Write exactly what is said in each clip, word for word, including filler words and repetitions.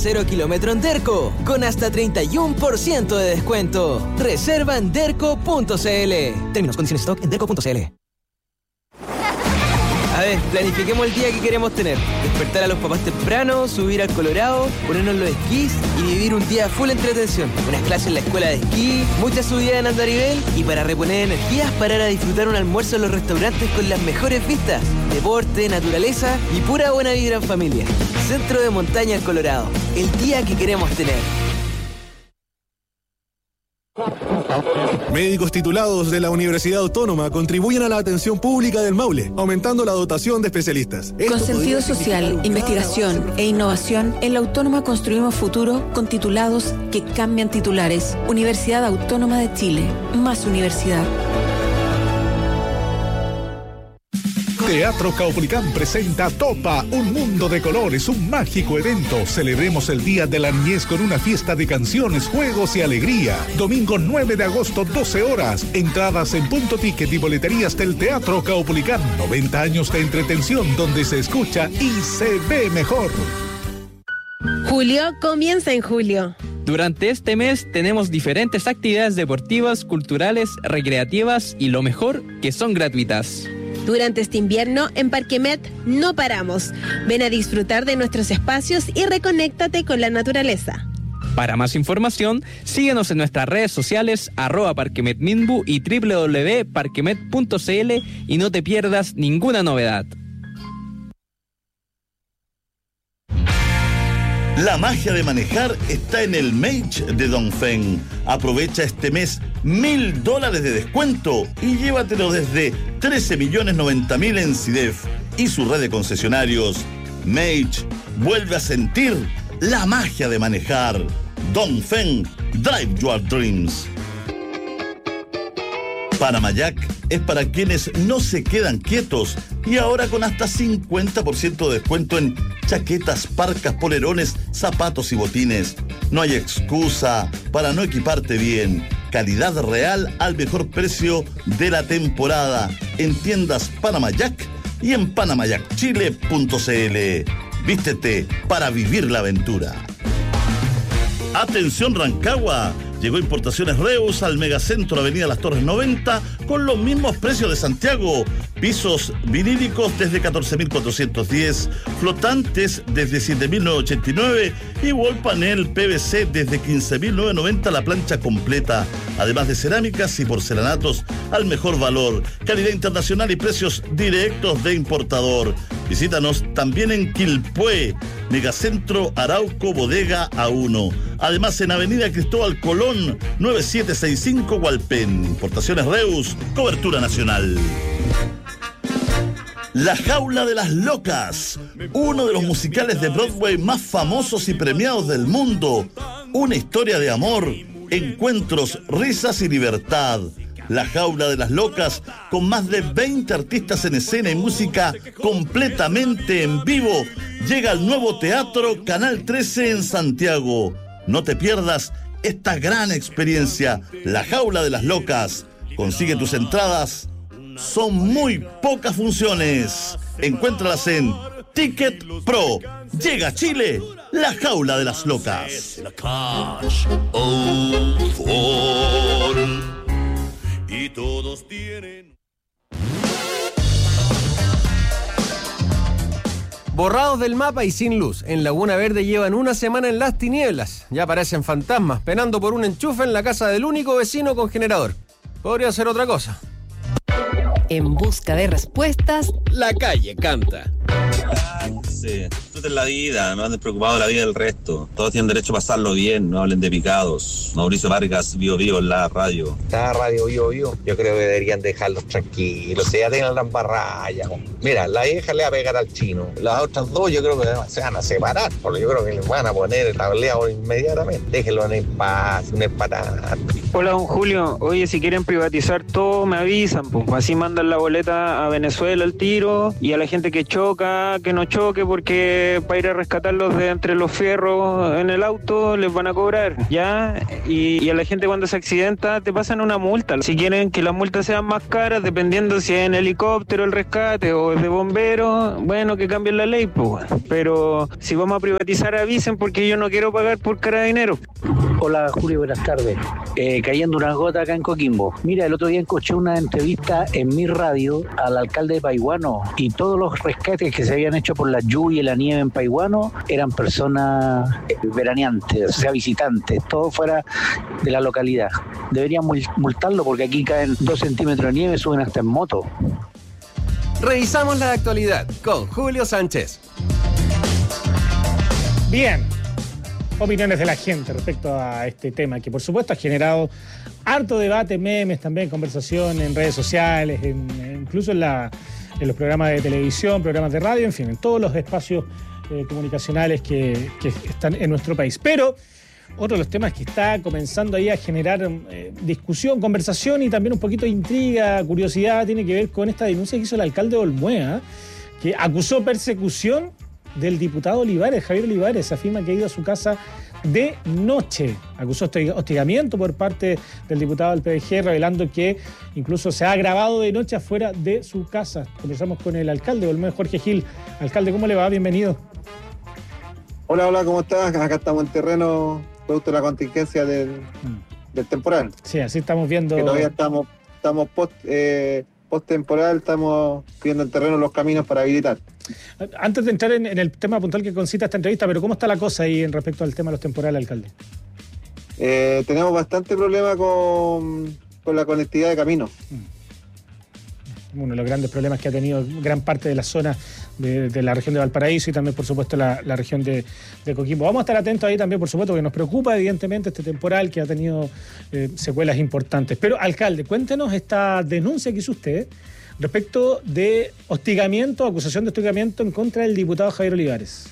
cero kilómetro en Derco, con hasta treinta y uno por ciento de descuento. Reserva en derco punto c l. Términos, condiciones, stock en derco punto c l. A ver, planifiquemos el día que queremos tener. Despertar a los papás temprano, subir al Colorado, ponernos los esquís y vivir un día full entretención. Unas clases en la escuela de esquí, muchas subidas en andarivel y para reponer energías, parar a disfrutar un almuerzo en los restaurantes con las mejores vistas. Deporte, naturaleza y pura buena vibra en familia. Centro de Montaña en Colorado. El día que queremos tener. Médicos titulados de la Universidad Autónoma contribuyen a la atención pública del Maule, aumentando la dotación de especialistas. Esto con sentido social, investigación e innovación, en la Autónoma construimos futuro con titulados que cambian titulares. Universidad Autónoma de Chile. Más universidad. Teatro Caupolicán presenta Topa, un mundo de colores, un mágico evento. Celebremos el Día de la Niñez con una fiesta de canciones, juegos y alegría. Domingo nueve de agosto, doce horas. Entradas en Punto Ticket y boleterías del Teatro Caupolicán. noventa años de entretención donde se escucha y se ve mejor. Julio comienza en julio. Durante este mes tenemos diferentes actividades deportivas, culturales, recreativas y lo mejor, que son gratuitas. Durante este invierno, en Parquemet no paramos. Ven a disfrutar de nuestros espacios y reconéctate con la naturaleza. Para más información, síguenos en nuestras redes sociales, arroba parquemetminbu y doble u doble u doble u punto parquemet punto c l y no te pierdas ninguna novedad. La magia de manejar está en el Mage de Dongfeng. Aprovecha este mes mil dólares de descuento y llévatelo desde trece millones noventa mil en C I D E F y su red de concesionarios. Mage vuelve a sentir la magia de manejar. Dongfeng, drive your dreams. Panamayac es para quienes no se quedan quietos y ahora con hasta cincuenta por ciento de descuento en chaquetas, parcas, polerones, zapatos y botines. No hay excusa para no equiparte bien. Calidad real al mejor precio de la temporada en tiendas Panamayac y en panamayac chile punto c l. Vístete para vivir la aventura. Atención Rancagua. Llegó Importaciones Reus al Megacentro Avenida Las Torres noventa con los mismos precios de Santiago. Pisos vinílicos desde catorce mil cuatrocientos diez, flotantes desde siete mil novecientos ochenta y nueve y wall panel P V C desde quince mil novecientos noventa la plancha completa. Además de cerámicas y porcelanatos al mejor valor, calidad internacional y precios directos de importador. Visítanos también en Quilpué, Megacentro Arauco Bodega A uno. Además en Avenida Cristóbal Colón, noventa y siete sesenta y cinco Hualpén. Importaciones Reus, cobertura nacional. La Jaula de las Locas, uno de los musicales de Broadway más famosos y premiados del mundo. Una historia de amor, encuentros, risas y libertad. La Jaula de las Locas, con más de veinte artistas en escena y música completamente en vivo, llega al nuevo Teatro Canal trece en Santiago. No te pierdas esta gran experiencia, La Jaula de las Locas. Consigue tus entradas. Son muy pocas funciones. Encuéntralas en Ticket Pro. Llega a Chile, La Jaula de las Locas. Y todos tienen... Borrados del mapa y sin luz, en Laguna Verde llevan una semana en las tinieblas. Ya parecen fantasmas, penando por un enchufe en la casa del único vecino con generador. Podría ser otra cosa. En busca de respuestas, La Calle canta. Sí, disfruten la vida, no anden preocupados de la vida del resto. Todos tienen derecho a pasarlo bien, no hablen de picados. Mauricio Vargas, Bio Bio en la radio. La radio Bio Bio, yo creo que deberían dejarlos tranquilos, ya tienen la embarraya. Mira, la hija le va a pegar al chino, las otras dos yo creo que se van a separar, porque yo creo que les van a poner el tableado inmediatamente. Déjenlo en paz, un espatán. Hola, don Julio. Oye, si quieren privatizar todo, me avisan, pues. Así mandan la boleta a Venezuela al tiro y a la gente que choca, que no choque, porque para ir a rescatarlos de entre los fierros en el auto les van a cobrar, ¿ya? Y, y a la gente cuando se accidenta te pasan una multa. Si quieren que las multas sean más caras, dependiendo si es en helicóptero el rescate o es de bomberos, bueno, que cambien la ley, pues. Pero si vamos a privatizar, avisen, porque yo no quiero pagar por Carabineros. Hola, Julio, buenas tardes. Eh, cayendo unas gotas acá en Coquimbo. Mira, el otro día escuché una entrevista en mi radio al alcalde de Paiguano y todos los rescates que se habían hecho por la lluvia y la nieve en Paiguano eran personas veraneantes, o sea, visitantes, todo fuera de la localidad. Deberían multarlo porque aquí caen dos centímetros de nieve, suben hasta en moto. Revisamos la actualidad con Julio Sánchez. Bien. Opiniones de la gente respecto a este tema, que por supuesto ha generado harto debate, memes también, conversación en redes sociales, en, incluso en, la, en los programas de televisión, programas de radio, en fin, en todos los espacios eh, comunicacionales que, que están en nuestro país. Pero otro de los temas que está comenzando ahí a generar eh, discusión, conversación y también un poquito de intriga, curiosidad, tiene que ver con esta denuncia que hizo el alcalde de Olmué, que acusó persecución del diputado Olivares, Javier Olivares. Afirma que ha ido a su casa de noche. Acusó hostigamiento por parte del diputado del P D G, revelando que incluso se ha grabado de noche afuera de su casa. Conversamos con el alcalde de Olmué, Jorge Gil. Alcalde, ¿cómo le va? Bienvenido. Hola, hola, ¿cómo estás? Acá estamos en terreno, producto de la contingencia del, mm. del temporal. Sí, así estamos viendo. Que todavía estamos, estamos post, eh, post temporal, estamos viendo en terreno los caminos para habilitar. Antes de entrar en, en el tema puntual que concita esta entrevista, pero ¿cómo está la cosa ahí en respecto al tema de los temporales, alcalde? Eh, tenemos bastante problema con, con la conectividad de caminos. Uno de los grandes problemas que ha tenido gran parte de la zona de, de la región de Valparaíso y también, por supuesto, la, la región de, de Coquimbo. Vamos a estar atentos ahí también, por supuesto, porque nos preocupa, evidentemente, este temporal que ha tenido eh, secuelas importantes. Pero, alcalde, cuéntenos esta denuncia que hizo usted respecto de hostigamiento, acusación de hostigamiento en contra del diputado Javier Olivares.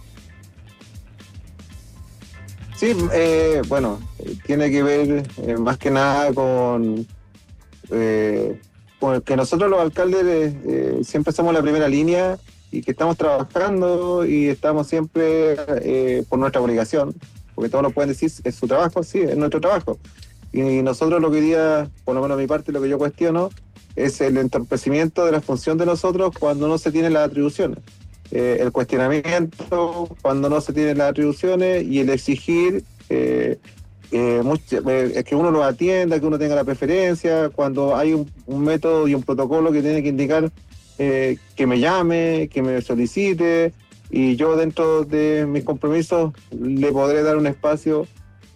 Sí, eh, bueno, tiene que ver eh, más que nada con, eh, con que nosotros los alcaldes eh, siempre somos la primera línea y que estamos trabajando y estamos siempre eh, por nuestra obligación, porque todos nos pueden decir, es su trabajo, sí, es nuestro trabajo. Y nosotros lo que hoy día, por lo menos mi parte, lo que yo cuestiono, es el entorpecimiento de la función de nosotros cuando no se tienen las atribuciones. Eh, el cuestionamiento cuando no se tienen las atribuciones y el exigir eh, eh, mucho, eh, que uno lo atienda, que uno tenga la preferencia, cuando hay un, un método y un protocolo que tiene que indicar eh, que me llame, que me solicite, y yo dentro de mis compromisos le podré dar un espacio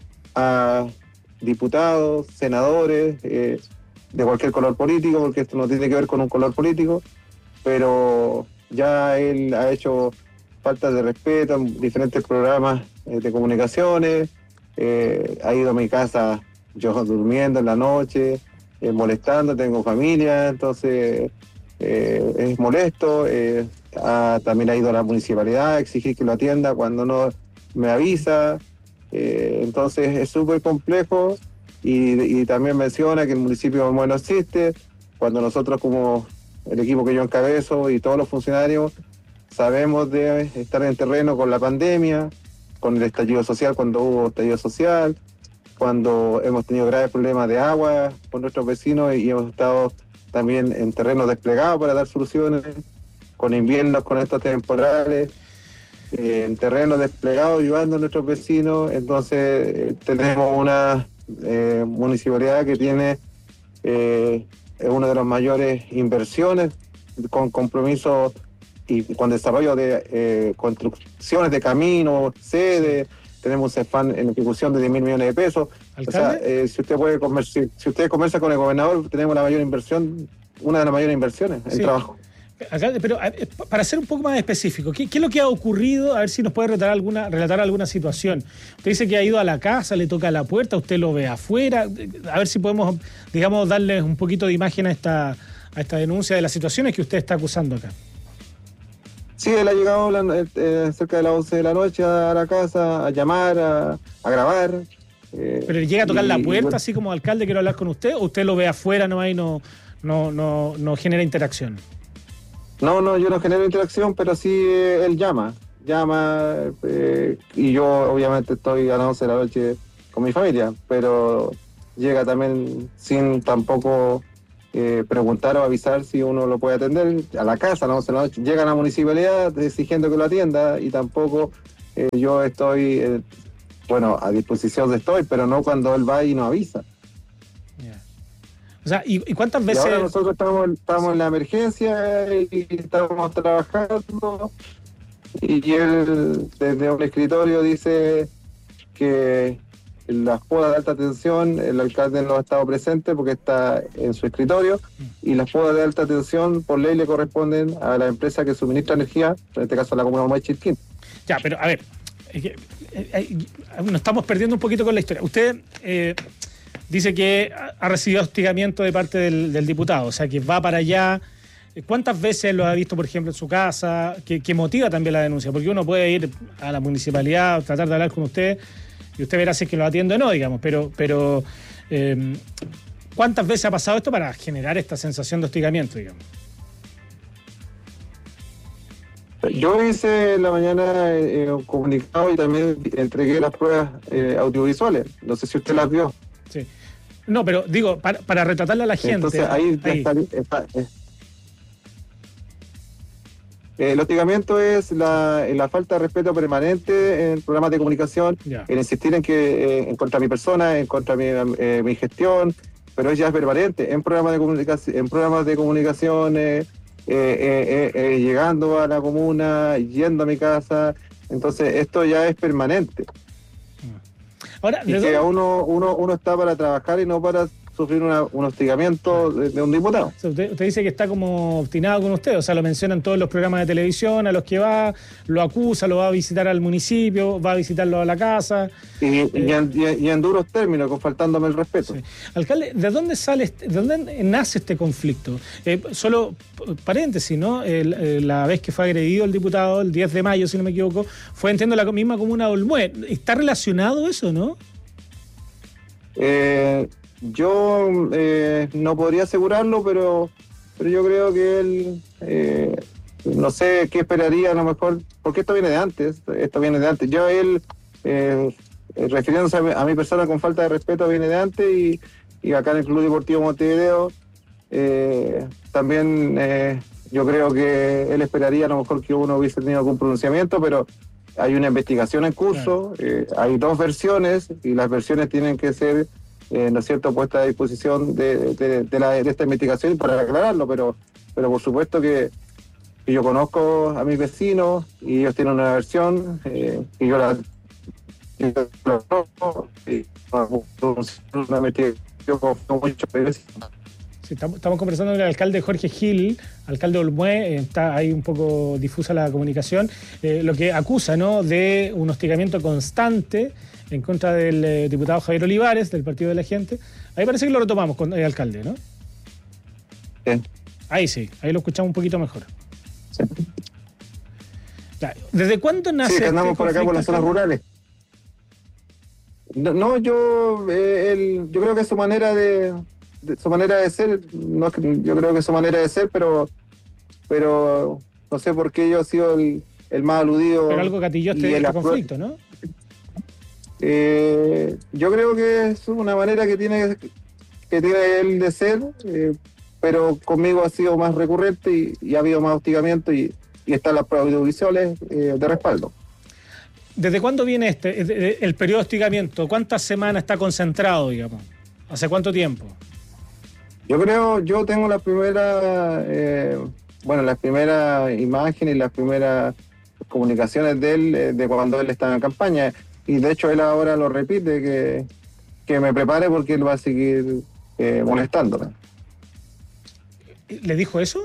a diputados, senadores, eh, de cualquier color político, porque esto no tiene que ver con un color político, pero ya él ha hecho falta de respeto en diferentes programas eh, de comunicaciones, eh, ha ido a mi casa yo durmiendo en la noche, eh, molestando, tengo familia, entonces eh, es molesto, eh, ha, también ha ido a la municipalidad a exigir que lo atienda cuando no me avisa, eh, entonces es súper complejo. Y, y también menciona que el municipio de Olmué no existe, cuando nosotros como el equipo que yo encabezo y todos los funcionarios sabemos de estar en terreno con la pandemia, con el estallido social, cuando hubo estallido social, cuando hemos tenido graves problemas de agua con nuestros vecinos y hemos estado también en terreno desplegado para dar soluciones, con inviernos, con estos temporales, eh, en terreno desplegado ayudando a nuestros vecinos. Entonces eh, tenemos una Eh, municipalidad que tiene eh, una de las mayores inversiones con compromiso y con desarrollo de eh, construcciones de caminos, sedes, tenemos un CEFAN en ejecución de diez mil millones de pesos. O sea, eh, si usted puede comerci- si usted conversa con el gobernador, tenemos la mayor inversión, una de las mayores inversiones en sí. trabajo. Alcalde, pero para ser un poco más específico, ¿qué, ¿qué es lo que ha ocurrido? A ver si nos puede relatar alguna, relatar alguna situación. Usted dice que ha ido a la casa, le toca la puerta, usted lo ve afuera. A ver si podemos, digamos, darle un poquito de imagen a esta, a esta denuncia de las situaciones que usted está acusando acá. Sí, él ha llegado eh, cerca de las once de la noche a la casa a llamar, a, a grabar. Eh, ¿Pero le llega a tocar y, la puerta, bueno, así como alcalde, quiero hablar con usted? ¿O usted lo ve afuera nomás y no, no, no, no genera interacción? No, no, yo no genero interacción, pero sí eh, él llama, llama, eh, y yo obviamente estoy a las once de la noche con mi familia, pero llega también sin tampoco eh, preguntar o avisar si uno lo puede atender a la casa a las once de la noche. Llega a la municipalidad exigiendo que lo atienda y tampoco eh, yo estoy, eh, bueno, a disposición de estoy, pero no cuando él va y nos avisa. O sea, ¿y, y cuántas Y veces...? ahora nosotros estamos, estamos en la emergencia y estamos trabajando y él desde un escritorio dice que las podas de alta tensión, el alcalde no ha estado presente porque está en su escritorio, y las podas de alta tensión por ley le corresponden a la empresa que suministra energía, en este caso a la comuna de Chilquín. Ya, pero a ver, es que, eh, eh, nos estamos perdiendo un poquito con la historia. Usted eh, dice que ha recibido hostigamiento de parte del, del diputado, o sea, que va para allá. ¿Cuántas veces lo ha visto, por ejemplo, en su casa? Que, que motiva también la denuncia, porque uno puede ir a la municipalidad, tratar de hablar con usted, y usted verá si es que lo atiende o no, digamos, pero, pero eh, ¿cuántas veces ha pasado esto para generar esta sensación de hostigamiento, digamos? Yo hice en la mañana eh, un comunicado y también entregué las pruebas eh, audiovisuales. No sé si usted las vio. Sí. No, pero digo, para, para retratarle a la gente. Entonces ahí, ahí. Está, está, eh. El hostigamiento es la, la falta de respeto permanente en programas de comunicación, Ya. en insistir en que eh, en contra de mi persona, en contra de mi, eh, mi gestión, pero ya es permanente en programas de comunicación, en programas de comunicación eh, eh, eh, eh, llegando a la comuna, yendo a mi casa. Entonces esto ya es permanente. Ahora, y que uno, uno, uno está para trabajar y no para sufrir una, un hostigamiento de, de un diputado. O sea, usted, usted dice que está como obstinado con usted, o sea, lo menciona en todos los programas de televisión a los que va, lo acusa, lo va a visitar al municipio, va a visitarlo a la casa. Y, eh, y, en, y, en, y en duros términos, con faltándome el respeto. Sí. Alcalde, ¿de dónde sale, este, de dónde nace este conflicto? Eh, solo paréntesis, ¿no? El, eh, la vez que fue agredido el diputado, el diez de mayo, si no me equivoco, fue, entiendo, la misma comuna de Olmué. ¿Está relacionado eso, no? Eh... Yo eh, no podría asegurarlo, pero pero yo creo que él, eh, no sé qué esperaría a lo mejor, porque esto viene de antes, esto viene de antes. Yo él, eh, refiriéndose a mi, a mi persona con falta de respeto, viene de antes, y, y acá en el Club Deportivo Montevideo eh, también eh, yo creo que él esperaría a lo mejor que uno hubiese tenido algún pronunciamiento, pero hay una investigación en curso, eh, hay dos versiones, y las versiones tienen que ser... Eh, ¿no es cierto?, puesta a disposición de, de, de, la, de esta investigación para aclararlo, pero pero por supuesto que, que yo conozco a mis vecinos y ellos tienen una versión eh, y yo la y una investigación con mucho periodismo. Sí, estamos, estamos conversando con el alcalde Jorge Gil, alcalde de Olmué, eh, está ahí un poco difusa la comunicación, eh, lo que acusa, ¿no?, de un hostigamiento constante en contra del eh, diputado Javier Olivares, del Partido de la Gente. Ahí parece que lo retomamos con el alcalde, ¿no? Sí. Ahí sí, ahí lo escuchamos un poquito mejor. Sí. ¿Desde cuándo nace? Sí, que andamos este por acá por las zonas rurales. No, no yo eh, el, yo creo que su manera de, de su manera de ser, no, yo creo que su manera de ser, pero pero no sé por qué yo he sido el, el más aludido. Pero algo gatilló este, este conflicto, ¿no? Eh, yo creo que es una manera que tiene que tiene él de ser, eh, pero conmigo ha sido más recurrente y, y ha habido más hostigamiento y, y están las pruebas audiovisuales eh, de respaldo. ¿Desde cuándo viene este el periodo de hostigamiento? ¿Cuántas semanas está concentrado, digamos? ¿Hace cuánto tiempo? Yo creo, yo tengo las primeras, eh, bueno, las primeras imágenes y las primeras comunicaciones de él eh, de cuando él estaba en campaña. Y de hecho él ahora lo repite, que, que me prepare porque él va a seguir eh, molestándome. ¿Le dijo eso?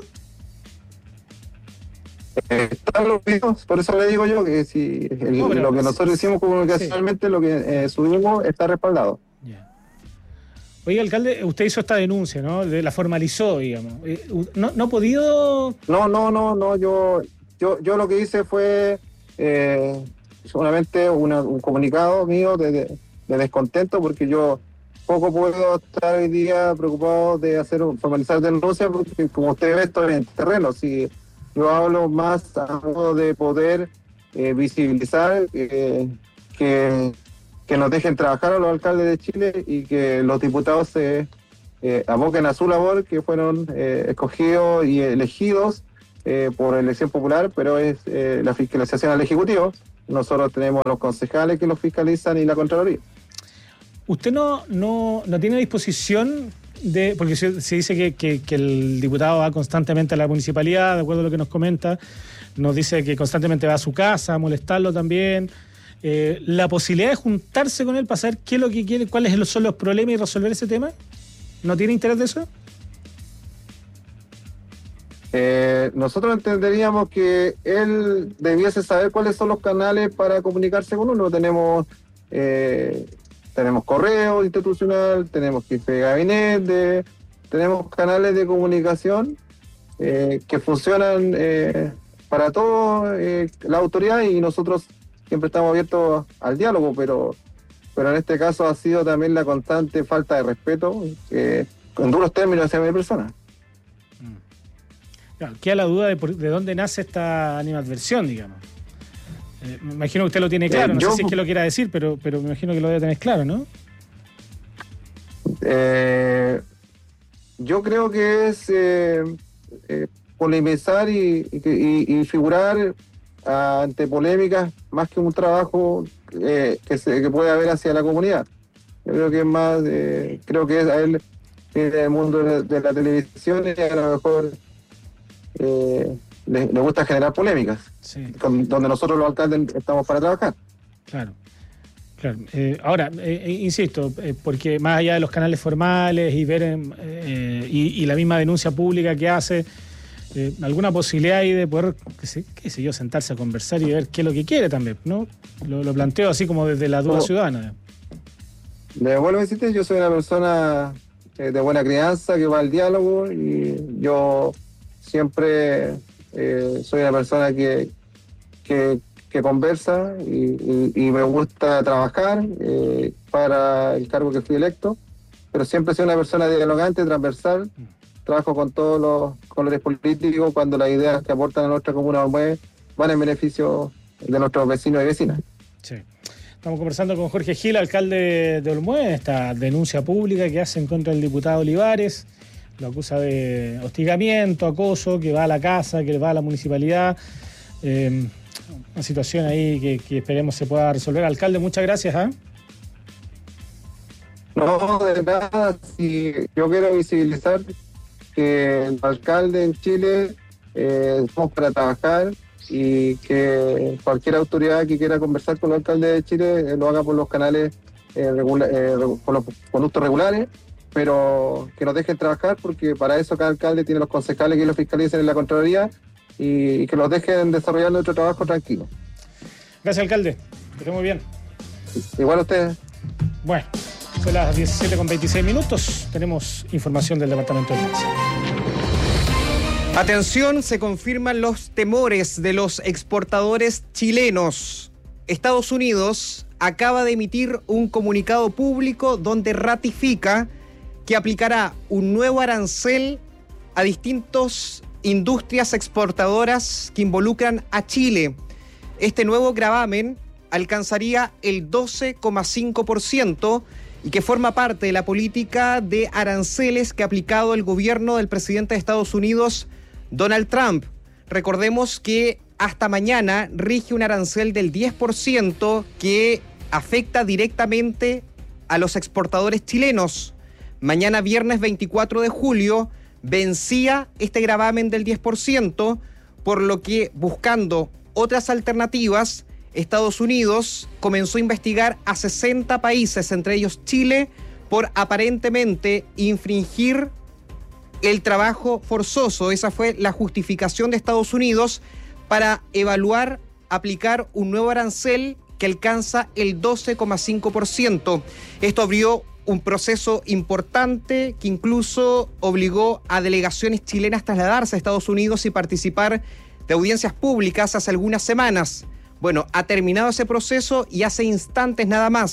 Eh, están los videos, por eso le digo yo que si el, no, lo que nosotros hicimos comunicacionalmente, sí, lo que eh, subimos está respaldado. Yeah. Oiga, alcalde, usted hizo esta denuncia, ¿no? La formalizó, digamos. ¿No, no ha podido...? No, no, no, no, yo, yo, yo lo que hice fue... Eh, solamente una, un comunicado mío de, de, de descontento, porque yo poco puedo estar hoy día preocupado de hacer formalizar denuncias, porque como usted ve, estoy en terreno. Si yo hablo más a modo de poder eh, visibilizar eh, que, que nos dejen trabajar a los alcaldes de Chile y que los diputados se eh, aboquen a su labor, que fueron eh, escogidos y elegidos eh, por elección popular, pero es eh, la fiscalización al Ejecutivo. Nosotros tenemos a los concejales que los fiscalizan y la Contraloría. ¿Usted no, no, no tiene disposición de, porque se, se dice que, que, que el diputado va constantemente a la municipalidad, de acuerdo a lo que nos comenta, nos dice que constantemente va a su casa a molestarlo también, eh, la posibilidad de juntarse con él para saber qué es lo que quiere, cuáles son los problemas y resolver ese tema? ¿No tiene interés de eso? Eh, nosotros entenderíamos que él debiese saber cuáles son los canales para comunicarse con uno. Tenemos eh, tenemos correo institucional, tenemos jefe de gabinete, tenemos canales de comunicación eh, que funcionan eh, para toda eh, la autoridad, y nosotros siempre estamos abiertos al diálogo, pero pero en este caso ha sido también la constante falta de respeto, eh, con duros términos hacia mi persona. Claro, queda la duda de, por, de dónde nace esta animadversión, digamos. Eh, me imagino que usted lo tiene claro, no eh, yo, sé si es que lo quiera decir, pero, pero me imagino que lo debe tener claro, ¿no? Eh, yo creo que es eh, eh, polemizar y, y, y figurar ante polémicas más que un trabajo eh, que, se, que puede haber hacia la comunidad. Yo creo que es más, eh, creo que es a él en el mundo de, de la televisión, y a lo mejor eh, le, le gusta generar polémicas, sí, con, donde nosotros los alcaldes estamos para trabajar. Claro. Claro. Eh, ahora, eh, insisto, eh, porque más allá de los canales formales y ver eh, y, y la misma denuncia pública que hace, eh, alguna posibilidad ahí de poder, qué sé, qué sé yo, sentarse a conversar y ver qué es lo que quiere también, ¿no? Lo, lo planteo así como desde la duda oh. ciudadana. Le vuelvo a decirte, yo soy una persona eh, de buena crianza que va al diálogo, y yo siempre eh, soy una persona que, que, que conversa y, y, y me gusta trabajar eh, para el cargo que fui electo, pero siempre soy una persona dialogante, transversal. Trabajo con todos los colores políticos cuando las ideas que aportan a nuestra comuna van en beneficio de nuestros vecinos y vecinas. Sí. Estamos conversando con Jorge Gil, alcalde de Olmué, esta denuncia pública que hace en contra del diputado Olivares. Lo acusa de hostigamiento, acoso, que va a la casa, que va a la municipalidad. Eh, una situación ahí que, que esperemos se pueda resolver. Alcalde, muchas gracias. ¿eh? No, de nada. Si yo quiero visibilizar que el alcalde en Chile eh, estamos para trabajar, y que cualquier autoridad que quiera conversar con el alcalde de Chile eh, lo haga por los canales, eh, regula, eh, por los conductos regulares, pero que nos dejen trabajar, porque para eso cada alcalde tiene los concejales que los fiscalicen en la Contraloría, y, y que los dejen desarrollar nuestro trabajo tranquilo. Gracias, alcalde. Que esté muy bien. Igual a ustedes. Bueno, son las diecisiete con veintiséis minutos. Tenemos información del Departamento de Prensa. Atención, se confirman los temores de los exportadores chilenos. Estados Unidos acaba de emitir un comunicado público donde ratifica que aplicará un nuevo arancel a distintas industrias exportadoras que involucran a Chile. Este nuevo gravamen alcanzaría el doce coma cinco por ciento y que forma parte de la política de aranceles que ha aplicado el gobierno del presidente de Estados Unidos, Donald Trump. Recordemos que hasta mañana rige un arancel del diez por ciento que afecta directamente a los exportadores chilenos. Mañana, viernes veinticuatro de julio, vencía este gravamen del diez por ciento, por lo que, buscando otras alternativas, Estados Unidos comenzó a investigar a sesenta países, entre ellos Chile, por aparentemente infringir el trabajo forzoso. Esa fue la justificación de Estados Unidos para evaluar, aplicar un nuevo arancel que alcanza el doce coma cinco por ciento. Esto abrió un proceso importante que incluso obligó a delegaciones chilenas a trasladarse a Estados Unidos y participar de audiencias públicas hace algunas semanas. Bueno, ha terminado ese proceso y hace instantes nada más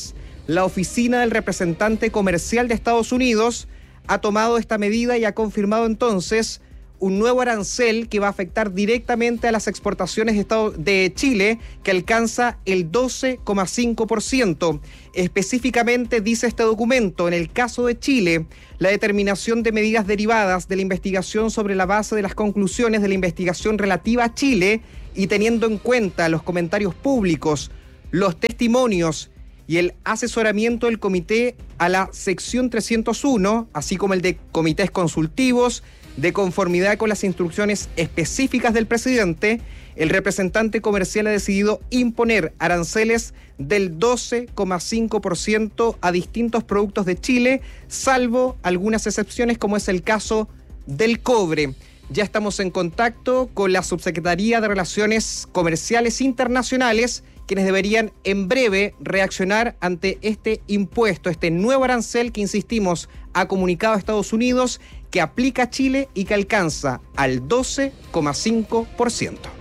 la oficina del representante comercial de Estados Unidos ha tomado esta medida y ha confirmado entonces un nuevo arancel que va a afectar directamente a las exportaciones de, Estado, de Chile, que alcanza el doce coma cinco por ciento. Específicamente dice este documento, en el caso de Chile, la determinación de medidas derivadas de la investigación sobre la base de las conclusiones de la investigación relativa a Chile y teniendo en cuenta los comentarios públicos, los testimonios y el asesoramiento del comité a la sección trescientos uno, así como el de comités consultivos, de conformidad con las instrucciones específicas del presidente, el representante comercial ha decidido imponer aranceles del doce coma cinco por ciento a distintos productos de Chile, salvo algunas excepciones como es el caso del cobre. Ya estamos en contacto con la Subsecretaría de Relaciones Comerciales Internacionales, quienes deberían en breve reaccionar ante este impuesto, este nuevo arancel que, insistimos, ha comunicado a Estados Unidos que aplica a Chile y que alcanza al doce coma cinco por ciento.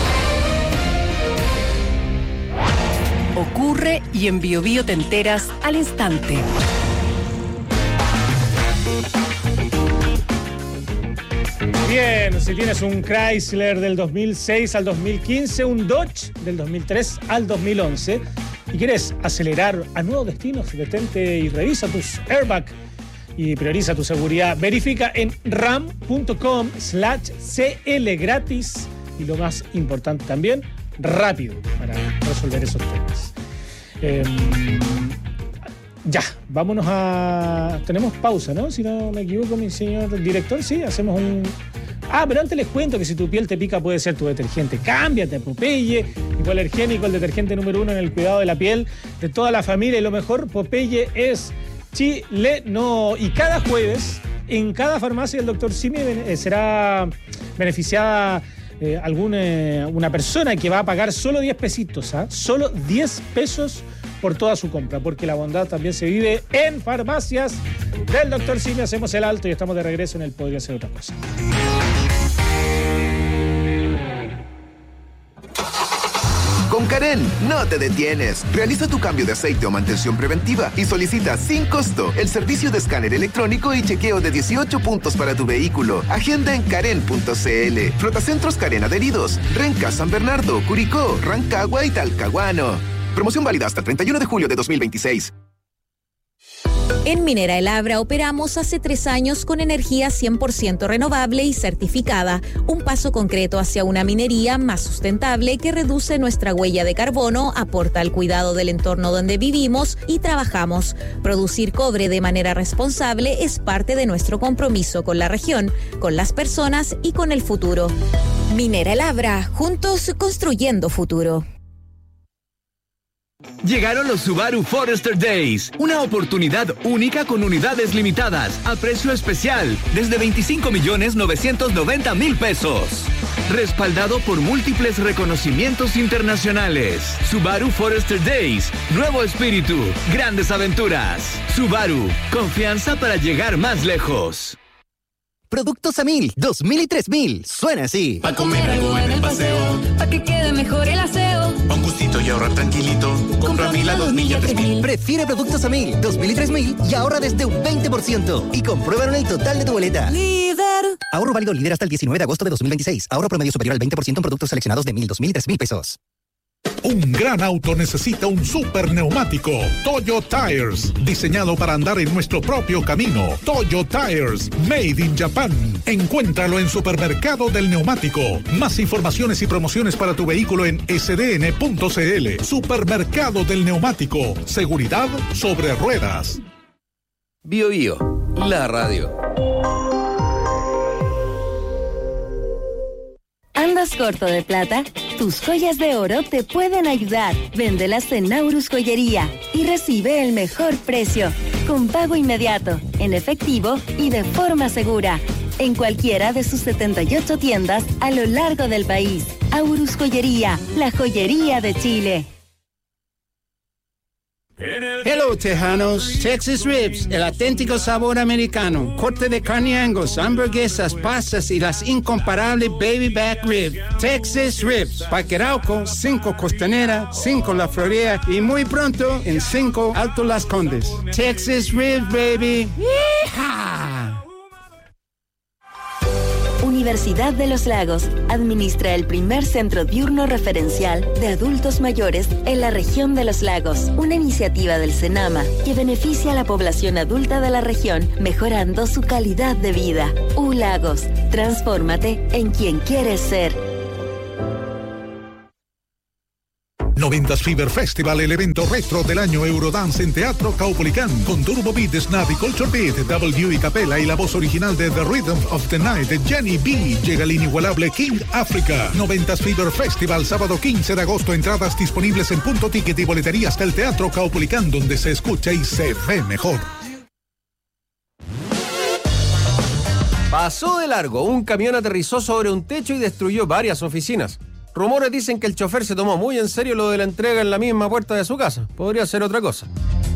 Ocurre y en Bio Bio te enteras al instante. Bien, si tienes un Chrysler del dos mil seis al dos mil quince, un Dodge del dos mil tres al dos mil once y quieres acelerar a nuevos destinos, detente y revisa tus airbags y prioriza tu seguridad. Verifica en ram punto com slash cl gratis y lo más importante también, rápido para resolver esos temas. Eh, ya, vámonos a... Tenemos pausa, ¿no? Si no me equivoco, mi señor director, sí, hacemos un... Ah, pero antes les cuento que si tu piel te pica puede ser tu detergente. Cámbiate a Popeye, hipoalergénico, el detergente número uno en el cuidado de la piel de toda la familia. Y lo mejor, Popeye es chileno. Y cada jueves, en cada farmacia del doctor Simi eh, será beneficiada eh, alguna eh, una persona que va a pagar solo diez pesitos, ¿ah? Solo diez pesos por toda su compra, porque la bondad también se vive en farmacias del doctor Simi. Hacemos el alto y estamos de regreso en el Podría Ser Otra Cosa. Con Karen, no te detienes. Realiza tu cambio de aceite o mantención preventiva y solicita sin costo el servicio de escáner electrónico y chequeo de dieciocho puntos para tu vehículo. Agenda en karen punto cl. Flotacentros Karen adheridos. Renca, San Bernardo, Curicó, Rancagua y Talcahuano. Promoción válida hasta el treinta y uno de julio de dos mil veintiséis. En Minera El Abra operamos hace tres años con energía cien por ciento renovable y certificada, un paso concreto hacia una minería más sustentable que reduce nuestra huella de carbono, aporta al cuidado del entorno donde vivimos y trabajamos. Producir cobre de manera responsable es parte de nuestro compromiso con la región, con las personas y con el futuro. Minera El Abra, juntos construyendo futuro. Llegaron los Subaru Forester Days, una oportunidad única con unidades limitadas a precio especial desde veinticinco millones novecientos noventa mil pesos. Respaldado por múltiples reconocimientos internacionales. Subaru Forester Days, nuevo espíritu, grandes aventuras. Subaru, confianza para llegar más lejos. Productos a mil, dos mil y tres mil. Suena así. Pa' comer algo en el paseo, pa' que quede mejor el aseo. Pa' un gustito y ahorrar tranquilito. Compra a mil a dos mil y a tres mil. Prefiere productos a mil, dos mil y tres mil y ahorra desde un veinte por ciento. Y compruébalo en el total de tu boleta. Líder. Ahorro válido líder hasta el diecinueve de agosto de dos mil veintiséis. Ahorro promedio superior al veinte por ciento en productos seleccionados de mil, dos mil y tres mil pesos. Un gran auto necesita un super neumático. Toyo Tires, diseñado para andar en nuestro propio camino. Toyo Tires, made in Japan. Encuéntralo en Supermercado del Neumático. Más informaciones y promociones para tu vehículo en s d n punto c l. Supermercado del Neumático. Seguridad sobre ruedas. Bio Bio, la radio. ¿Andas corto de plata? Tus joyas de oro te pueden ayudar. Véndelas en Naurus Joyería y recibe el mejor precio, con pago inmediato, en efectivo y de forma segura, en cualquiera de sus setenta y ocho tiendas a lo largo del país. Aurus Joyería, la joyería de Chile. Hello, Tejanos. Texas Ribs, el auténtico sabor americano. Corte de carne Angus, hamburguesas, pastas y las incomparables Baby Back Rib. Texas Ribs, Parque Arauco, cinco Costanera, cinco La Florida y muy pronto en cinco Alto Las Condes. Texas Ribs, baby. ¡Yeehaw! Universidad de los Lagos administra el primer centro diurno referencial de adultos mayores en la región de los lagos, una iniciativa del CENAMA que beneficia a la población adulta de la región, mejorando su calidad de vida. U Lagos, transfórmate en quien quieres ser. noventas Fever Festival, el evento retro del año Eurodance en Teatro Caupolicán, con Turbo Beat, Snap y Culture Beat, W y Capella y la voz original de The Rhythm of the Night de Jenny B. Llega el inigualable King Africa. noventas Fever Festival, sábado quince de agosto. Entradas disponibles en Punto Ticket y boleterías del Teatro Caupolicán, donde se escucha y se ve mejor. Pasó de largo. Un camión aterrizó sobre un techo y destruyó varias oficinas. Rumores dicen que el chofer se tomó muy en serio lo de la entrega en la misma puerta de su casa. Podría ser otra cosa.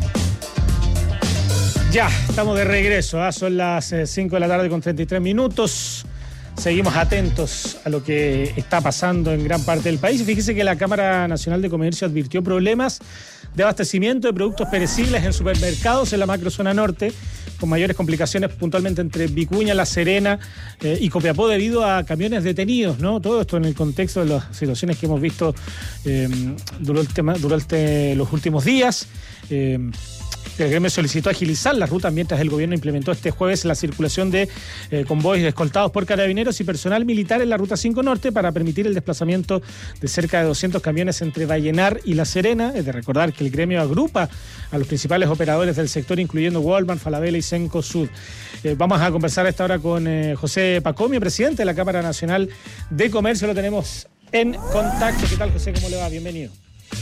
Ya, estamos de regreso. ¿eh? Son las cinco de la tarde con treinta y tres minutos. Seguimos atentos a lo que está pasando en gran parte del país. Y fíjese que la Cámara Nacional de Comercio advirtió problemas de abastecimiento de productos perecibles en supermercados en la macrozona norte, con mayores complicaciones puntualmente entre Vicuña, La Serena eh, y Copiapó debido a camiones detenidos, ¿no? Todo esto en el contexto de las situaciones que hemos visto eh, durante, durante los últimos días. Eh, El gremio solicitó agilizar las rutas mientras el gobierno implementó este jueves la circulación de eh, convoys escoltados por carabineros y personal militar en la Ruta cinco Norte para permitir el desplazamiento de cerca de doscientos camiones entre Vallenar y La Serena. Es de recordar que el gremio agrupa a los principales operadores del sector, incluyendo Walmart, Falabella y Senco Sud. Eh, vamos a conversar a esta hora con eh, José Pacomio, presidente de la Cámara Nacional de Comercio. Lo tenemos en contacto. ¿Qué tal, José? ¿Cómo le va? Bienvenido.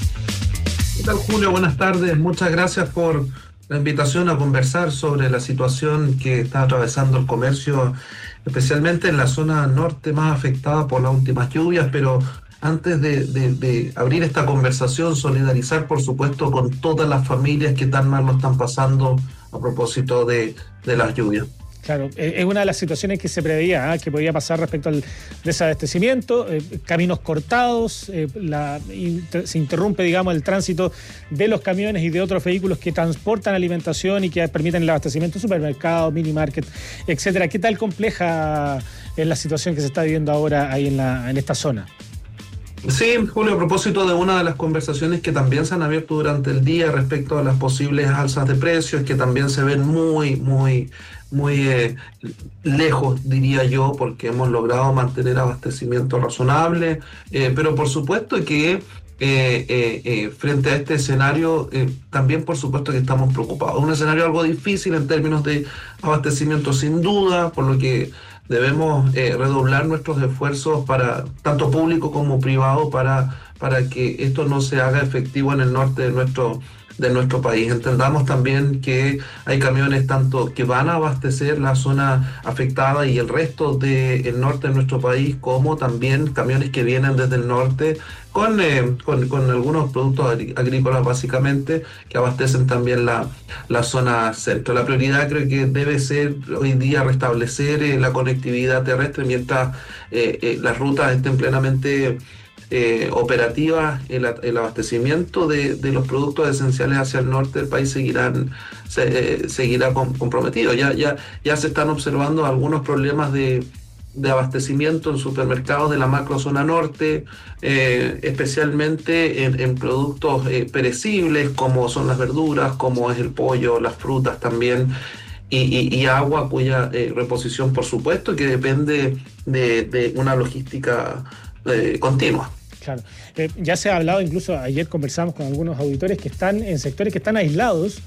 ¿Qué tal, Julio? Buenas tardes. Muchas gracias por la invitación a conversar sobre la situación que está atravesando el comercio, especialmente en la zona norte más afectada por las últimas lluvias. Pero antes de, de, de abrir esta conversación, solidarizar, por supuesto, con todas las familias que tan mal lo están pasando a propósito de, de las lluvias. Claro, es una de las situaciones que se preveía, ¿eh? que podía pasar respecto al desabastecimiento, eh, caminos cortados, eh, la, inter, se interrumpe, digamos, el tránsito de los camiones y de otros vehículos que transportan alimentación y que permiten el abastecimiento de supermercados, mini market, etcétera. ¿Qué tal compleja es la situación que se está viviendo ahora ahí en, la, en esta zona? Sí, Julio, a propósito de una de las conversaciones que también se han abierto durante el día respecto a las posibles alzas de precios, que también se ven muy, muy... muy eh, lejos, diría yo, porque hemos logrado mantener abastecimiento razonable, eh, pero por supuesto que eh, eh, eh, frente a este escenario eh, también por supuesto que estamos preocupados. Un escenario algo difícil en términos de abastecimiento, sin duda, por lo que debemos eh, redoblar nuestros esfuerzos, para tanto público como privado, para, para que esto no se haga efectivo en el norte de nuestro de nuestro país. Entendamos también que hay camiones tanto que van a abastecer la zona afectada y el resto del norte de nuestro país, como también camiones que vienen desde el norte con, eh, con, con algunos productos agrícolas básicamente, que abastecen también la, la zona centro. La prioridad creo que debe ser hoy día restablecer eh, la conectividad terrestre mientras eh, eh, las rutas estén plenamente Eh, operativa. El, el abastecimiento de, de los productos esenciales hacia el norte del país seguirán, se, eh, seguirá com, comprometido. Ya, ya, ya se están observando algunos problemas de, de abastecimiento en supermercados de la macrozona norte, eh, especialmente en, en productos eh, perecibles como son las verduras, como es el pollo, las frutas también, y, y, y agua, cuya eh, reposición por supuesto que depende de, de una logística eh, continua. Claro. Eh, ya se ha hablado, incluso ayer conversamos con algunos auditores que están en sectores que están aislados,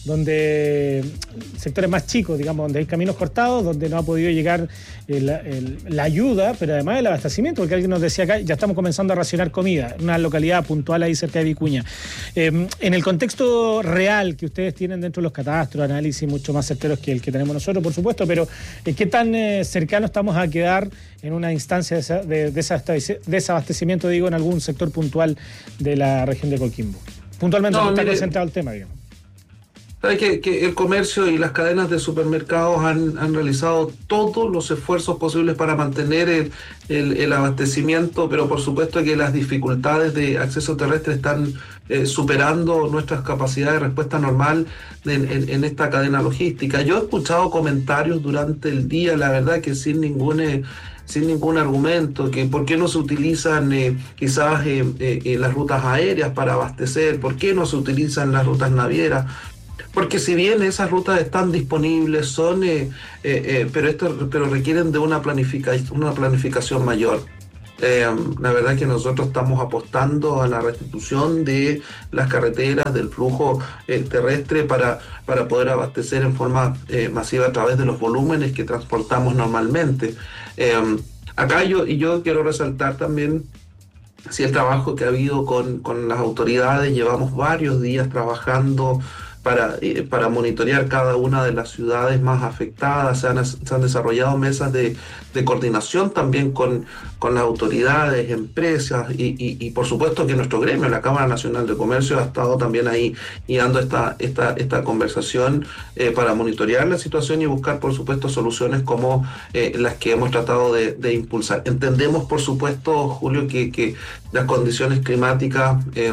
donde sectores más chicos, digamos, donde hay caminos cortados, donde no ha podido llegar el, el, la ayuda, pero además el abastecimiento, porque alguien nos decía acá, ya estamos comenzando a racionar comida, una localidad puntual ahí cerca de Vicuña. Eh, en el contexto real que ustedes tienen dentro de los catastros, análisis mucho más certeros que el que tenemos nosotros, por supuesto, pero eh, ¿qué tan eh, cercanos estamos a quedar en una instancia de, de, de desabastecimiento, digo, en algún sector puntual de la región de Coquimbo? puntualmente No, no, está mire, concentrado el tema, digamos. Sabe que, que el comercio y las cadenas de supermercados han, han realizado todos los esfuerzos posibles para mantener el, el, el abastecimiento, pero por supuesto que las dificultades de acceso terrestre están eh, superando nuestras capacidades de respuesta normal en, en, en esta cadena logística. Yo he escuchado comentarios durante el día, la verdad que sin ningún... Eh, sin ningún argumento, que por qué no se utilizan eh, quizás eh, eh, las rutas aéreas para abastecer, por qué no se utilizan las rutas navieras. Porque si bien esas rutas están disponibles, son, eh, eh, eh, pero esto, pero requieren de una planificación, una planificación mayor. Eh, la verdad es que nosotros estamos apostando a la restitución de las carreteras, del flujo eh, terrestre para, para poder abastecer en forma eh, masiva a través de los volúmenes que transportamos normalmente. Eh, acá yo, y yo quiero resaltar también sí, el trabajo que ha habido con, con las autoridades. Llevamos varios días trabajando Para, eh, para monitorear cada una de las ciudades más afectadas. Se han, se han desarrollado mesas de, de coordinación también con, con las autoridades, empresas y, y, y por supuesto que nuestro gremio, la Cámara Nacional de Comercio, ha estado también ahí guiando esta, esta, esta conversación eh, para monitorear la situación y buscar por supuesto soluciones como eh, las que hemos tratado de, de impulsar. Entendemos por supuesto, Julio, que, que las condiciones climáticas eh,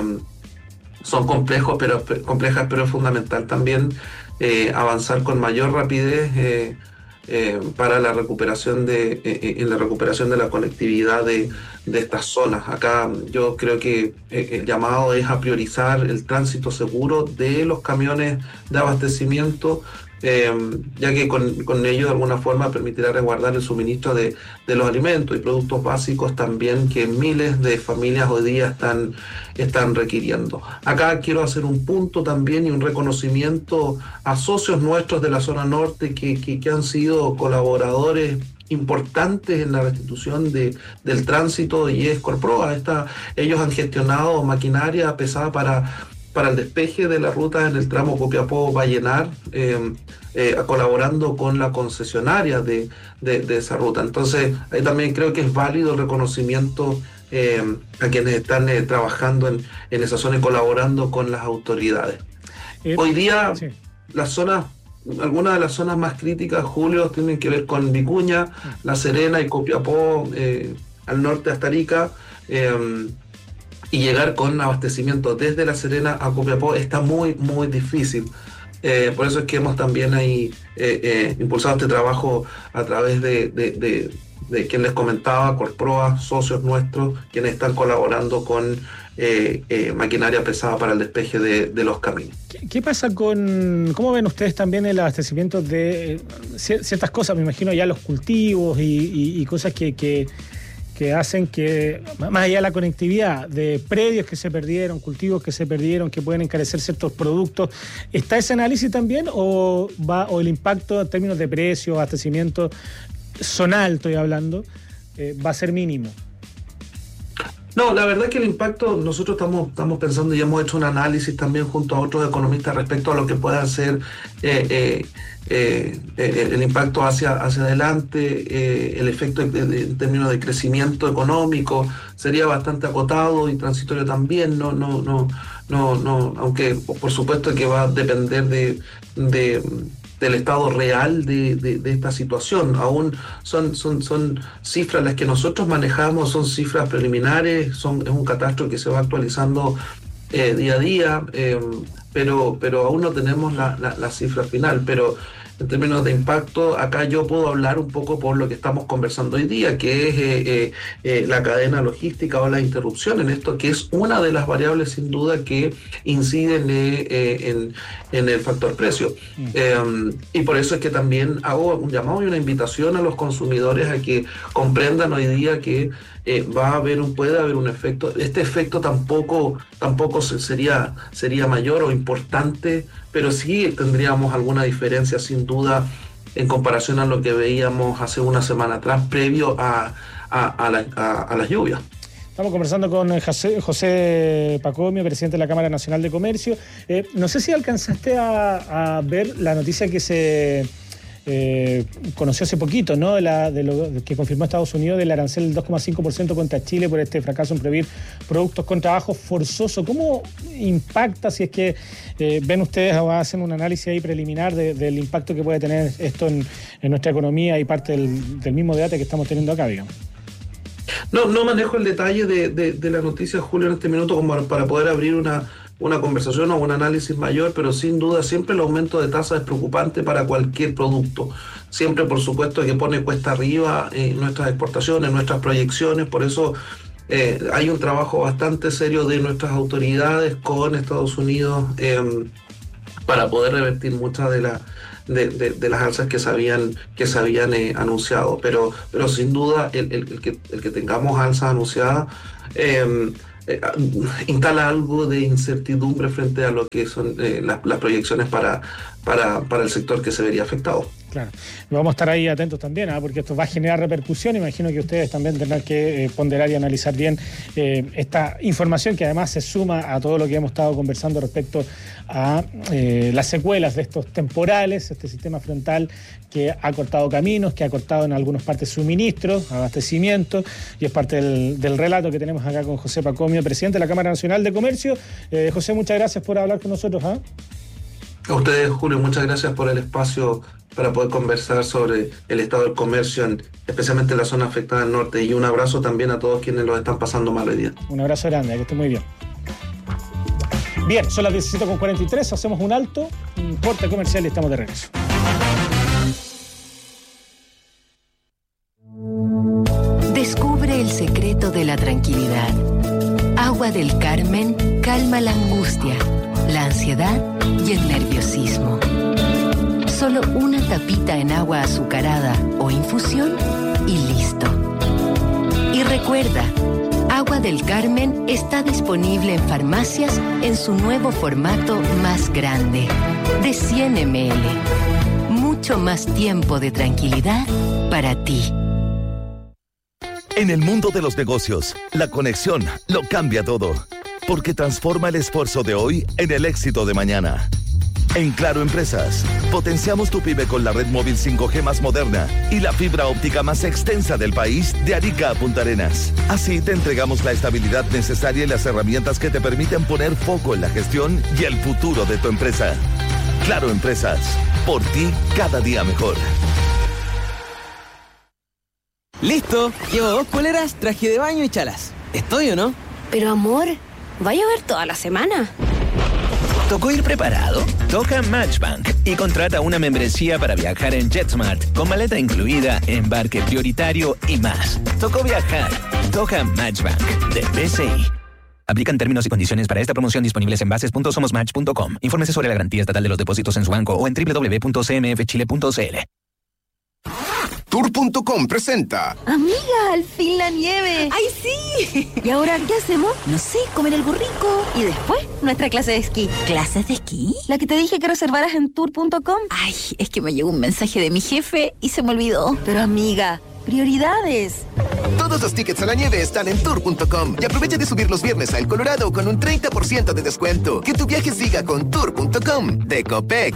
son complejos, pero, complejas, pero es fundamental también eh, avanzar con mayor rapidez eh, eh, para la recuperación de eh, en la recuperación de la conectividad de, de estas zonas. Acá yo creo que eh, el llamado es a priorizar el tránsito seguro de los camiones de abastecimiento, Eh, ya que con, con ello de alguna forma permitirá resguardar el suministro de, de los alimentos y productos básicos también que miles de familias hoy día están, están requiriendo. Acá quiero hacer un punto también y un reconocimiento a socios nuestros de la zona norte que, que, que han sido colaboradores importantes en la restitución de, del tránsito, y es Corproa. Esta, ellos han gestionado maquinaria pesada para para el despeje de la ruta en el tramo Copiapó-Vallenar, eh, eh, colaborando con la concesionaria de, de, de esa ruta. Entonces, ahí también creo que es válido el reconocimiento eh, a quienes están eh, trabajando en, en esa zona y colaborando con las autoridades. Eh, Hoy día, sí. las zonas, algunas de las zonas más críticas, Julio, tienen que ver con Vicuña, La Serena y Copiapó, eh, al norte hasta Arica, eh, y llegar con abastecimiento desde La Serena a Copiapó está muy, muy difícil. Eh, por eso es que hemos también ahí eh, eh, impulsado este trabajo a través de, de, de, de quien les comentaba, Corproa, socios nuestros, quienes están colaborando con eh, eh, maquinaria pesada para el despeje de, de los caminos. ¿Qué, ¿Qué pasa con, cómo ven ustedes también el abastecimiento de eh, ciertas cosas? Me imagino ya los cultivos y, y, y cosas que... que que hacen que, más allá de la conectividad, de predios que se perdieron, cultivos que se perdieron, que pueden encarecer ciertos productos, ¿está ese análisis también o va o el impacto en términos de precio, abastecimiento zonal, estoy hablando, eh, va a ser mínimo? No, la verdad que el impacto, nosotros estamos, estamos pensando y hemos hecho un análisis también junto a otros economistas respecto a lo que pueda ser eh, eh, eh, eh, el impacto hacia, hacia adelante, eh, el efecto de, de, en términos de crecimiento económico sería bastante acotado y transitorio también, no, no, no, no, no, aunque por supuesto que va a depender de, de del estado real de, de, de esta situación. Aún son, son, son cifras las que nosotros manejamos, son cifras preliminares, son, es un catastro que se va actualizando eh, día a día, eh, pero, pero aún no tenemos la, la, la cifra final. Pero en términos de impacto, acá yo puedo hablar un poco por lo que estamos conversando hoy día, que es eh, eh, eh, la cadena logística o la interrupción en esto, que es una de las variables sin duda que inciden eh, eh, en, en el factor precio. Mm. Eh, y por eso es que también hago un llamado y una invitación a los consumidores a que comprendan hoy día que eh, va a haber un, puede haber un efecto. Este efecto tampoco, tampoco sería, sería mayor o importante, pero sí tendríamos alguna diferencia sin duda en comparación a lo que veíamos hace una semana atrás, previo a, a, a, la, a, a las lluvias. Estamos conversando con José, José Pacomio, presidente de la Cámara Nacional de Comercio. Eh, no sé si alcanzaste a, a ver la noticia que se eh, conoció hace poquito, ¿no? De, la, de lo que confirmó Estados Unidos del arancel del dos coma cinco por ciento contra Chile por este fracaso en prohibir productos con trabajo forzoso. ¿Cómo impacta, si es que eh, ven ustedes o hacen un análisis ahí preliminar de, del impacto que puede tener esto en, en nuestra economía y parte del, del mismo debate que estamos teniendo acá, digamos? No, no manejo el detalle de, de, de la noticia, Julio, en este minuto como para poder abrir una, una conversación o un análisis mayor, pero sin duda siempre el aumento de tasas es preocupante para cualquier producto. Siempre, por supuesto, que pone cuesta arriba en nuestras exportaciones, nuestras proyecciones, por eso eh, hay un trabajo bastante serio de nuestras autoridades con Estados Unidos eh, para poder revertir muchas de las De, de, de las alzas que se habían, que se habían eh, anunciado, pero, pero sin duda el, el, el, que, el que tengamos alzas anunciadas eh, eh, instala algo de incertidumbre frente a lo que son eh, las, las proyecciones para, para, para el sector que se vería afectado. Claro, vamos a estar ahí atentos también, ¿eh? porque esto va a generar repercusión. Imagino que ustedes también tendrán que eh, ponderar y analizar bien eh, esta información, que además se suma a todo lo que hemos estado conversando respecto a eh, las secuelas de estos temporales, este sistema frontal que ha cortado caminos, que ha cortado en algunas partes suministros, abastecimiento, y es parte del, del relato que tenemos acá con José Pacomio, presidente de la Cámara Nacional de Comercio. Eh, José, muchas gracias por hablar con nosotros. ¿eh? A ustedes, Julio, muchas gracias por el espacio para poder conversar sobre el estado del comercio, en, especialmente en la zona afectada del norte, y un abrazo también a todos quienes lo están pasando mal hoy día. Un abrazo grande, que esté muy bien. Bien, son las diecisiete con cuarenta y tres, hacemos un alto, un corte comercial y estamos de regreso. Descubre el secreto de la tranquilidad. Agua del Carmen calma la angustia, la ansiedad y el nerviosismo. Solo una tapita en agua azucarada o infusión y listo. Y recuerda, Agua del Carmen está disponible en farmacias en su nuevo formato más grande, de cien mililitros. Mucho más tiempo de tranquilidad para ti. En el mundo de los negocios, la conexión lo cambia todo, porque transforma el esfuerzo de hoy en el éxito de mañana. En Claro Empresas, potenciamos tu pyme con la red móvil cinco G más moderna y la fibra óptica más extensa del país, de Arica a Punta Arenas. Así te entregamos la estabilidad necesaria y las herramientas que te permiten poner foco en la gestión y el futuro de tu empresa. Claro Empresas, por ti cada día mejor. Listo, llevo dos poleras, traje de baño y chalas. ¿Estoy o no? Pero amor, ¿va a llover toda la semana? ¿Tocó ir preparado? Toca Matchbank y contrata una membresía para viajar en JetSmart con maleta incluida, embarque prioritario y más. Tocó viajar. Toca Matchbank de B C I. Aplican términos y condiciones para esta promoción disponibles en bases punto somos match punto com. Infórmese sobre la garantía estatal de los depósitos en su banco o en doble u doble u doble u punto c m f chile punto c l. Tour punto com presenta. Amiga, al fin la nieve. ¡Ay, sí! ¿Y ahora qué hacemos? No sé, comer algo rico. Y después, nuestra clase de esquí. ¿Clases de esquí? La que te dije que reservaras en tour punto com. Ay, es que me llegó un mensaje de mi jefe y se me olvidó. Pero amiga, prioridades. Todos los tickets a la nieve están en tour punto com y aprovecha de subir los viernes a El Colorado con un treinta por ciento de descuento. Que tu viaje siga con tour punto com de Copec.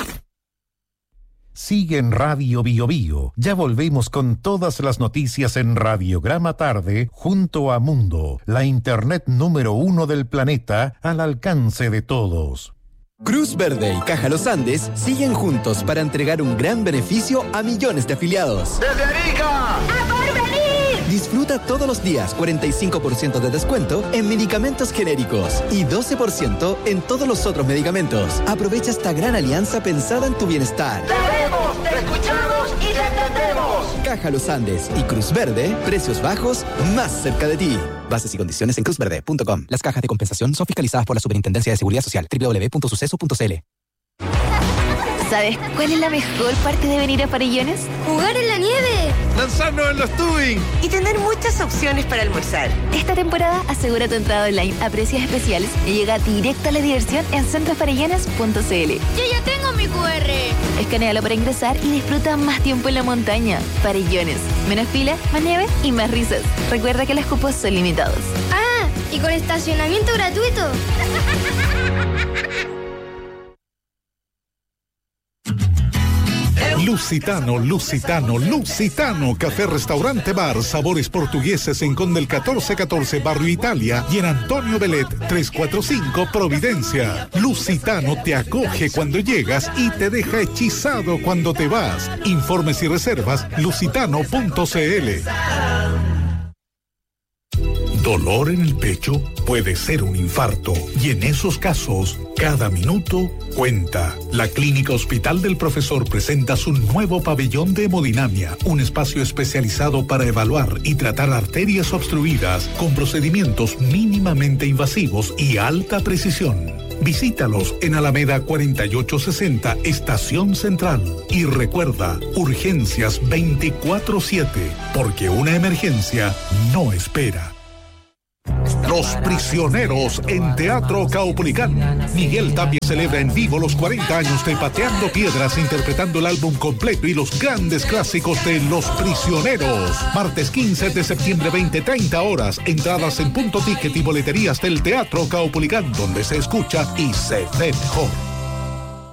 Sigue en Radio Bio Bio. Ya volvemos con todas las noticias en Radiograma Tarde junto a Mundo, la internet número uno del planeta al alcance de todos. Cruz Verde y Caja Los Andes siguen juntos para entregar un gran beneficio a millones de afiliados. ¡Desde Arica! ¡A por venir! Disfruta todos los días cuarenta y cinco por ciento de descuento en medicamentos genéricos y doce por ciento en todos los otros medicamentos. Aprovecha esta gran alianza pensada en tu bienestar. ¡Te vemos, te escuchamos y te entendemos! Caja Los Andes y Cruz Verde, precios bajos más cerca de ti. Bases y condiciones en cruz verde punto com. Las cajas de compensación son fiscalizadas por la Superintendencia de Seguridad Social. doble u doble u doble u punto suceso punto c l. ¿Sabes cuál es la mejor parte de venir a Farellones? ¡Jugar en la nieve! ¡Lanzarnos en los tubing! Y tener muchas opciones para almorzar. Esta temporada asegura tu entrada online a precios especiales y llega directo a la diversión en centro farellones punto c l. ¡Yo ya tengo mi cu erre! Escanéalo para ingresar y disfruta más tiempo en la montaña. Farellones. Menos fila, más nieve y más risas. Recuerda que los cupos son limitados. ¡Ah! ¿Y con estacionamiento gratuito? Lusitano, Lusitano, Lusitano, café, restaurante, bar, sabores portugueses en Condel catorce catorce, Barrio Italia, y en Antonio Belet trescientos cuarenta y cinco, Providencia. Lusitano te acoge cuando llegas y te deja hechizado cuando te vas. Informes y reservas, lusitano punto c l. Dolor en el pecho puede ser un infarto y en esos casos, cada minuto cuenta. La Clínica Hospital del Profesor presenta su nuevo pabellón de hemodinamia, un espacio especializado para evaluar y tratar arterias obstruidas con procedimientos mínimamente invasivos y alta precisión. Visítalos en Alameda cuarenta y ocho sesenta, Estación Central. Y recuerda, urgencias veinticuatro siete, porque una emergencia no espera. Los Prisioneros en Teatro Caupolicán. Miguel Tapia celebra en vivo los cuarenta años de Pateando Piedras, interpretando el álbum completo y los grandes clásicos de Los Prisioneros. Martes quince de septiembre, veinte treinta horas. Entradas en Punto Ticket y boleterías del Teatro Caupolicán, donde se escucha y se ve mejor.